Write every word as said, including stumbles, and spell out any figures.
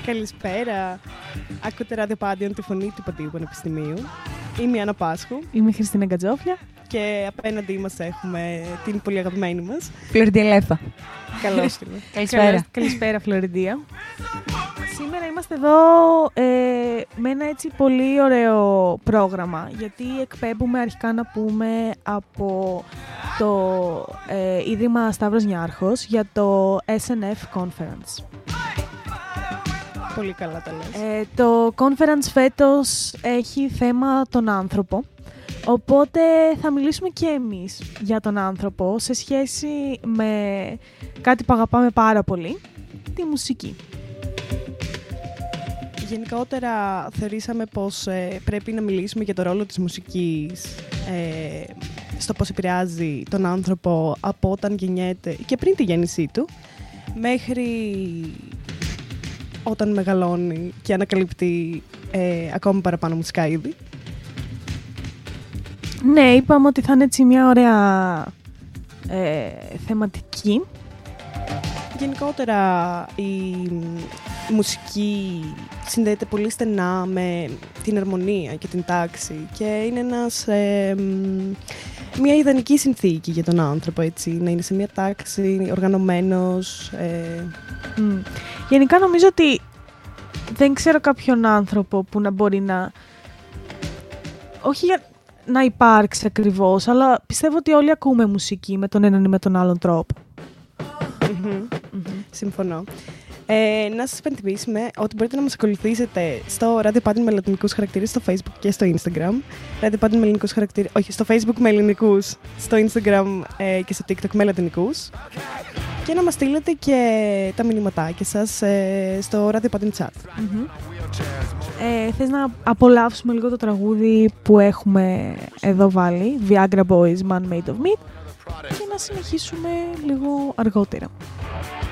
Καλησπέρα. Ακούτε ράδιο Πάντιον, τη φωνή του Παντίου Πανεπιστημίου. Είμαι η Άννα Πάσχου. Είμαι η Χριστίνα Κατζόφλια. Και απέναντί μας έχουμε την πολύ αγαπημένη μας Φλωρεντία Λέφα. Καλώς ήρθατε. Καλησπέρα. Καλησπέρα, Φλωρεντία. Σήμερα είμαστε εδώ ε, με ένα έτσι πολύ ωραίο πρόγραμμα, γιατί εκπέμπουμε αρχικά να πούμε από το ε, Ίδρυμα Σταύρος Νιάρχος για το ες εν εφ Conference. Πολύ καλά τα λες. Ε, το conference φέτος έχει θέμα τον άνθρωπο, οπότε θα μιλήσουμε και εμείς για τον άνθρωπο σε σχέση με κάτι που αγαπάμε πάρα πολύ, τη μουσική. Γενικότερα θεωρήσαμε πως ε, πρέπει να μιλήσουμε για το ρόλο της μουσικής ε, στο πώς επηρεάζει τον άνθρωπο από όταν γεννιέται και πριν τη γέννησή του μέχρι όταν μεγαλώνει και ανακαλύπτει ε, ακόμη παραπάνω μουσικά είδη. Ναι, είπαμε ότι θα είναι έτσι μια ωραία ε, θεματική. Γενικότερα η, η μουσική συνδέεται πολύ στενά με την αρμονία και την τάξη και είναι ένας, ε, μια ιδανική συνθήκη για τον άνθρωπο, έτσι, να είναι σε μια τάξη, οργανωμένος. Ε. Mm. Γενικά νομίζω ότι δεν ξέρω κάποιον άνθρωπο που να μπορεί να... Όχι για να υπάρξει ακριβώς, αλλά πιστεύω ότι όλοι ακούμε μουσική με τον έναν ή με τον άλλον τρόπο. Mm-hmm. Mm-hmm. Συμφωνώ. Ε, να σας υπενθυμίσουμε ότι μπορείτε να μας ακολουθήσετε στο ράδιο Πάντιν με λατινικούς χαρακτήρες στο Facebook και στο Instagram. ράδιο Πάντιν με ελληνικούς χαρακτήρες, όχι, στο Facebook με ελληνικούς, στο Instagram ε, και στο TikTok με λατινικούς. Και να μας στείλετε και τα μηνυματάκια σας ε, στο ράδιο Πάντιν Chat. Mm-hmm. Ε, θες να απολαύσουμε λίγο το τραγούδι που έχουμε εδώ βάλει, Viagra Boys, Man Made of Meat, και να συνεχίσουμε λίγο αργότερα.